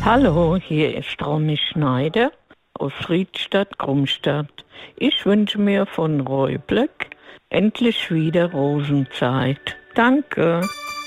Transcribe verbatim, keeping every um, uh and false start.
Hallo, hier ist Ronny Schneider aus Friedstadt-Krummstadt. Ich wünsche mir von Roy Black endlich wieder Rosenzeit. Danke.